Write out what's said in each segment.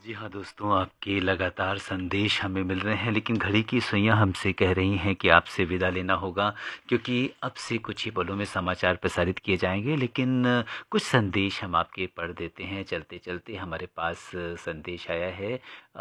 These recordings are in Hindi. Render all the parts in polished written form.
जी हाँ दोस्तों, आपके लगातार संदेश हमें मिल रहे हैं, लेकिन घड़ी की सुइयां हमसे कह रही हैं कि आपसे विदा लेना होगा, क्योंकि अब से कुछ ही पलों में समाचार प्रसारित किए जाएंगे। लेकिन कुछ संदेश हम आपके पढ़ देते हैं चलते चलते। हमारे पास संदेश आया है,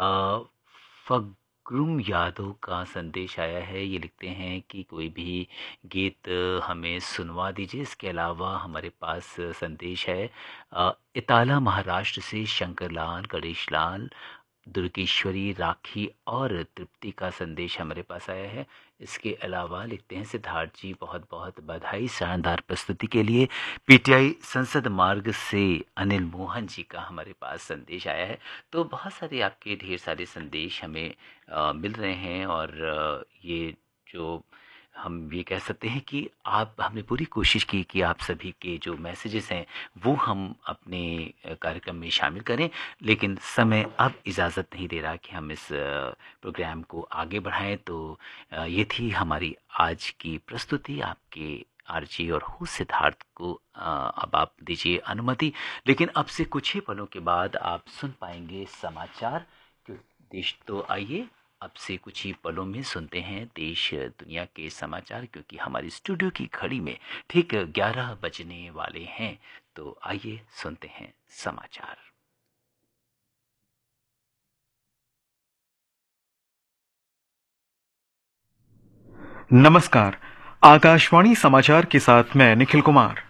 फग्रुम यादव का संदेश आया है। ये लिखते हैं कि कोई भी गीत हमें सुनवा दीजिए। इसके अलावा हमारे पास संदेश है इताला महाराष्ट्र से शंकरलाल, गणेशलाल, दुर्गेश्वरी, राखी और तृप्ति का संदेश हमारे पास आया है। इसके अलावा लिखते हैं सिद्धार्थ जी, बहुत बहुत बधाई शानदार प्रस्तुति के लिए। पीटीआई संसद मार्ग से अनिल मोहन जी का हमारे पास संदेश आया है। तो बहुत सारे आपके ढेर सारे संदेश हमें मिल रहे हैं, और ये जो हम ये कह सकते हैं कि आप हमने पूरी कोशिश की कि आप सभी के जो मैसेजेस हैं वो हम अपने कार्यक्रम में शामिल करें, लेकिन समय अब इजाज़त नहीं दे रहा कि हम इस प्रोग्राम को आगे बढ़ाएं। तो ये थी हमारी आज की प्रस्तुति। आपके आरजी और हो सिद्धार्थ को अब आप दीजिए अनुमति। लेकिन अब से कुछ ही पलों के बाद आप सुन पाएंगे समाचार देश। तो आइए अब से कुछ ही पलों में सुनते हैं देश दुनिया के समाचार, क्योंकि हमारी स्टूडियो की घड़ी में ठीक 11 बजने वाले हैं। तो आइए सुनते हैं समाचार। नमस्कार, आकाशवाणी समाचार के साथ मैं निखिल कुमार।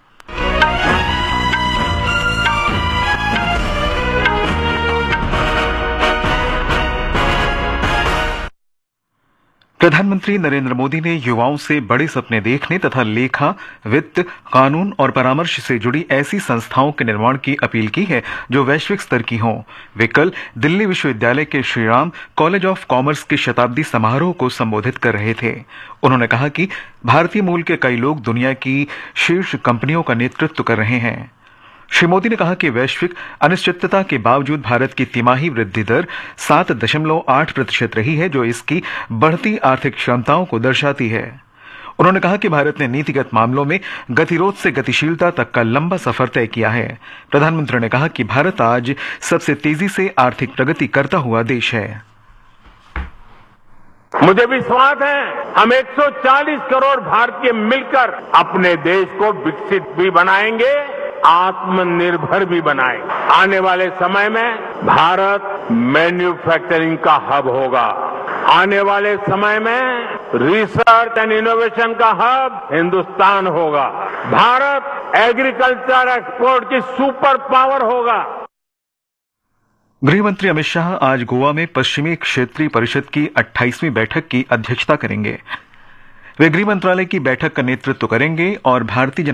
प्रधानमंत्री नरेंद्र मोदी ने युवाओं से बड़े सपने देखने तथा लेखा, वित्त, कानून और परामर्श से जुड़ी ऐसी संस्थाओं के निर्माण की अपील की है जो वैश्विक स्तर की हों। वे कल दिल्ली विश्वविद्यालय के श्रीराम कॉलेज ऑफ कॉमर्स के शताब्दी समारोह को संबोधित कर रहे थे। उन्होंने कहा कि भारतीय मूल के कई लोग दुनिया की शीर्ष कंपनियों का नेतृत्व कर रहे हैं। श्री मोदी ने कहा कि वैश्विक अनिश्चितता के बावजूद भारत की तिमाही वृद्धि दर 7.8% रही है, जो इसकी बढ़ती आर्थिक क्षमताओं को दर्शाती है। उन्होंने कहा कि भारत ने नीतिगत मामलों में गतिरोध से गतिशीलता तक का लंबा सफर तय किया है। प्रधानमंत्री ने कहा कि भारत आज सबसे तेजी से आर्थिक प्रगति करता हुआ देश है। मुझे विश्वास है हम 140 करोड़ भारतीय मिलकर अपने देश को विकसित भी बनाएंगे, आत्मनिर्भर भी बनाएंगे। आने वाले समय में भारत मैन्युफैक्चरिंग का हब होगा। आने वाले समय में रिसर्च एंड इनोवेशन का हब हिंदुस्तान होगा। भारत एग्रीकल्चर एक्सपोर्ट की सुपर पावर होगा। गृह मंत्री अमित शाह आज गोवा में पश्चिमी क्षेत्रीय परिषद की 28वीं बैठक की अध्यक्षता करेंगे। वे गृह मंत्रालय की बैठक का नेतृत्व करेंगे और भारतीय